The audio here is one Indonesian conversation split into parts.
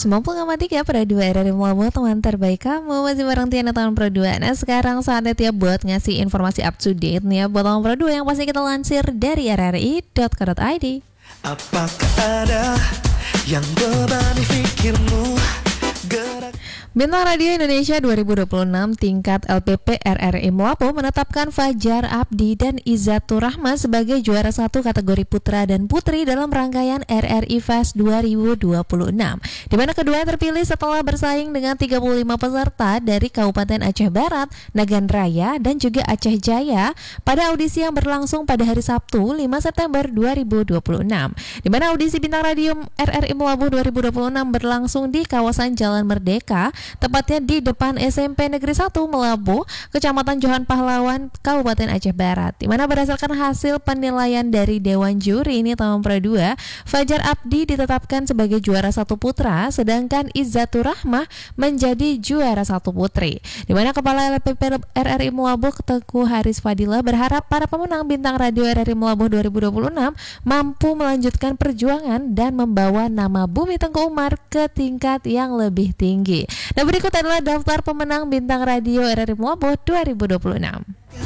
90,3 Pro 2 RRI Melabuh, teman terbaik kamu. Masih bareng Tiana tahun Pro 2. Nah sekarang saatnya Tia buat ngasih informasi up to date nih ya buat tahun Pro 2 yang pasti kita lansir dari rri.co.id. Apakah ada yang bebani pikirmu? Bintang Radio Indonesia 2026 tingkat LPP RRI Melabuh menetapkan Fajar Abdi dan Izzatur Rahma sebagai juara satu kategori putra dan putri dalam rangkaian RRI Fest 2026. Di mana keduanya terpilih setelah bersaing dengan 35 peserta dari Kabupaten Aceh Barat, Nagan Raya, dan juga Aceh Jaya pada audisi yang berlangsung pada hari Sabtu 5 September 2026. Di mana audisi Bintang Radio RRI Melabuh 2026 berlangsung di kawasan Jalan Merdeka, tepatnya di depan SMP Negeri 1 Melabuh, Kecamatan Johan Pahlawan, Kabupaten Aceh Barat. Di mana berdasarkan hasil penilaian dari Dewan Juri ini tahun Pro 2, Fajar Abdi ditetapkan sebagai juara satu putra, sedangkan Izzatur Rahmah menjadi juara satu putri. Di mana Kepala LPP RRI Melabuh Teguh Haris Fadila berharap para pemenang Bintang Radio RRI Melabuh 2026 mampu melanjutkan perjuangan dan membawa nama Bumi Tengku Umar ke tingkat yang lebih tinggi. Nah berikut adalah daftar pemenang Bintang Radio RRI Melabuh 2026.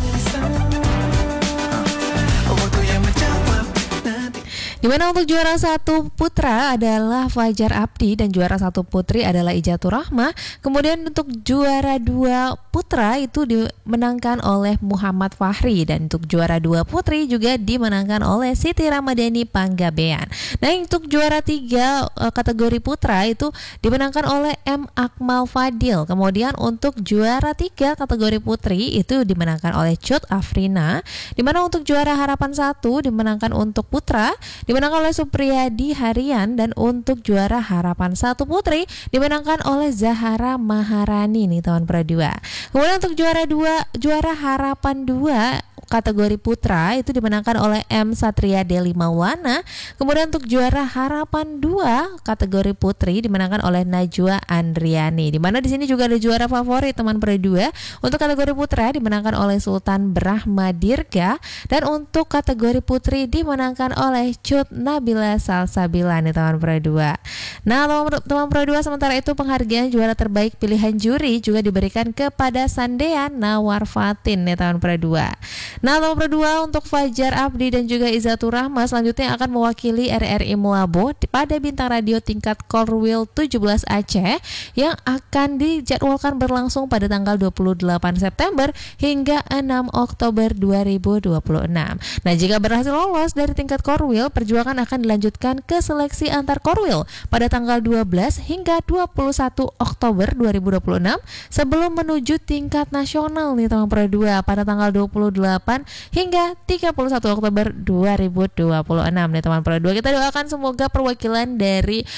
Di mana untuk juara satu putra adalah Fajar Abdi dan juara satu putri adalah Izzatur Rahmah. Kemudian untuk juara dua putra itu dimenangkan oleh Muhammad Fahri dan untuk juara dua putri juga dimenangkan oleh Siti Ramadhani Panggabean. Nah untuk juara tiga kategori putra itu dimenangkan oleh M. Akmal Fadil. Kemudian untuk juara tiga kategori putri itu dimenangkan oleh Cut Afrina. Di mana untuk juara harapan satu dimenangkan untuk putra dimenangkan oleh Supriyadi Harian, dan untuk juara harapan satu putri dimenangkan oleh Zahara Maharani nih tahun Pro 2. Kemudian untuk juara harapan 2 kategori putra itu dimenangkan oleh M. Satria Deli Maulana. Kemudian untuk juara harapan 2 kategori putri dimenangkan oleh Najwa Andriani. Di mana di sini juga ada juara favorit teman Pro 2. Untuk kategori putra dimenangkan oleh Sultan Brahma Dirga, dan untuk kategori putri dimenangkan oleh Cut Nabila Salsabila nih teman Pro 2. Nah teman Pro 2, sementara itu penghargaan juara terbaik pilihan juri juga diberikan kepada Sandean Nawarfatin nih teman Pro 2. Nah teman Pro 2, untuk Fajar Abdi dan juga Izzatur Rahmah selanjutnya akan mewakili RRI Melabuh pada Bintang Radio tingkat Korwil 17 Aceh yang akan dijadwalkan berlangsung pada tanggal 28 September hingga 6 Oktober 2026. Nah jika berhasil lolos dari tingkat Korwil, perjuangan akan dilanjutkan ke seleksi antar Korwil pada tanggal 12 hingga 21 Oktober 2026 sebelum menuju tingkat nasional nih teman Pro 2 pada tanggal 28 hingga 31 Oktober 2026 nih teman Pro 2. Kita doakan semoga perwakilan dari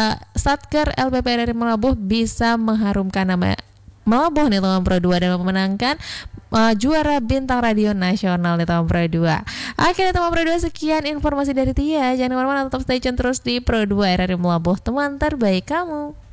Satker LPP RRI Melabuh bisa mengharumkan nama Melabuh nih teman Pro 2 dan memenangkan juara Bintang Radio Nasional nih teman Pro 2. Akhirnya teman Pro 2, sekian informasi dari Tia. Jangan kemana-mana, tetap stay tune terus di Pro 2 RRI Melabuh, teman terbaik kamu.